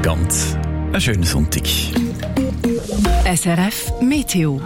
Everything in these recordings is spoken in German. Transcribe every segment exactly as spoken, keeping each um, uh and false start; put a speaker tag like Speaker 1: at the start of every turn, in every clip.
Speaker 1: ganz einen schönen Sonntag.
Speaker 2: S R F Meteo.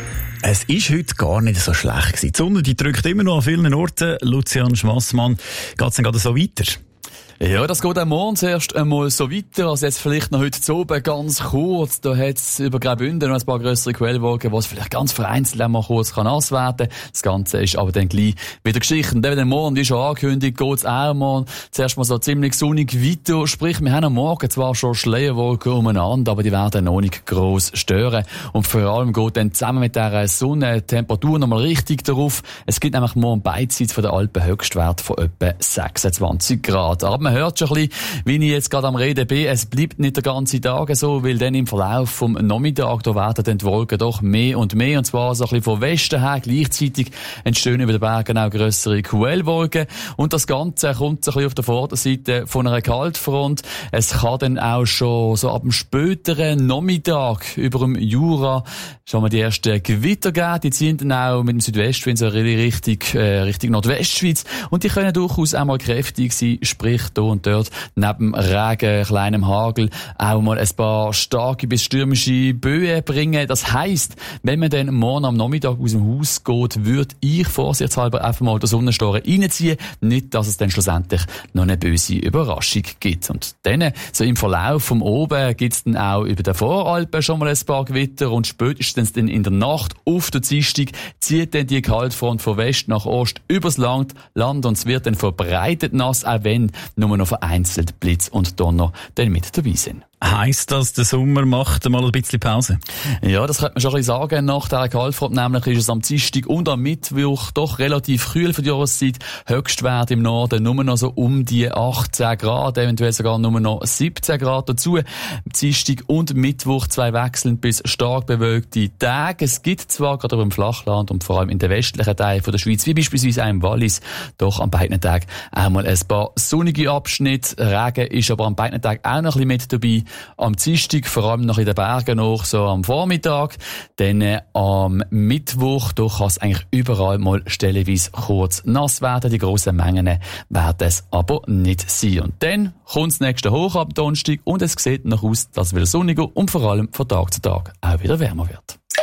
Speaker 1: Es war heute gar nicht so schlecht gewesen. Die Sonne, die drückt immer noch an vielen Orten. Lucian Schmassmann, geht es denn gerade so weiter?
Speaker 3: Ja, das geht auch morgen zuerst einmal so weiter. Also jetzt vielleicht noch heute zu oben ganz kurz. Da hat es über Graubünden noch ein paar grössere Quellwolken, wo es vielleicht ganz vereinzelt mal kurz kann nass werden. Das Ganze ist aber dann gleich wieder Geschichte. Und dann morgen, wie schon angekündigt, geht es auch mal zuerst mal so ziemlich sonnig weiter. Sprich, wir haben am Morgen zwar schon Schleierwolken umeinander, aber die werden noch nicht gross stören. Und vor allem geht dann zusammen mit dieser Sonne die Temperatur nochmal richtig darauf. Es gibt nämlich morgen beidseits von der Alpen Höchstwert von etwa sechsundzwanzig Grad. Aber man hört schon ein bisschen, wie ich jetzt gerade am Reden bin, es bleibt nicht der ganze Tag so, weil dann im Verlauf vom Nachmittag, da werden dann die Wolken doch mehr und mehr, und zwar so ein bisschen von Westen her. Gleichzeitig entstehen über den Bergen auch grössere Quellwolken, und das Ganze kommt so ein bisschen auf der Vorderseite von einer Kaltfront. Es kann dann auch schon so ab dem späteren Nachmittag über dem Jura schon mal die ersten Gewitter geben. Die ziehen dann auch mit dem Südwestwind so Richtung, äh, Richtung Nordwestschweiz, und die können durchaus auch mal kräftig sein, sprich hier und dort neben Regen, kleinem Hagel auch mal ein paar starke bis stürmische Böen bringen. Das heisst, wenn man dann morgen am Nachmittag aus dem Haus geht, würde ich vorsichtshalber einfach mal den Sonnenstoren reinziehen. Nicht, dass es dann schlussendlich noch eine böse Überraschung gibt. Und dann, so im Verlauf vom Oben, gibt es dann auch über den Voralpen schon mal ein paar Gewitter, und spätestens dann in der Nacht auf der Dienstag zieht dann die Kaltfront von West nach Ost übers Land, Land und es wird dann verbreitet nass, auch wenn nur noch vereinzelt Blitz und Donner dann mit dabei sind.
Speaker 1: Heisst das, der Sommer macht mal ein bisschen Pause?
Speaker 3: Ja, das könnte man schon ein bisschen sagen. Nach dieser Kaltfront nämlich ist es am Dienstag und am Mittwoch doch relativ kühl für die Jahreszeit. Höchstwert im Norden nur noch so um die achtzehn Grad, eventuell sogar nur noch siebzehn Grad dazu. Dienstag und Mittwoch zwei wechselnd bis stark bewölkte Tage. Es gibt zwar gerade über dem Flachland und vor allem in den westlichen Teilen von der Schweiz, wie beispielsweise auch im Wallis, doch an beiden Tagen auch mal ein paar sonnige Abschnitte. Regen ist aber an beiden Tagen auch noch ein bisschen mit dabei. Am Dienstag vor allem noch in den Bergen noch so am Vormittag. Dann äh, am Mittwoch, da kann es eigentlich überall mal stellenweise kurz nass werden. Die grossen Mengen werden es aber nicht sein. Und dann kommt das nächste hoch am Donnerstag, und es sieht noch aus, dass es wieder sonniger und vor allem von Tag zu Tag auch wieder wärmer wird.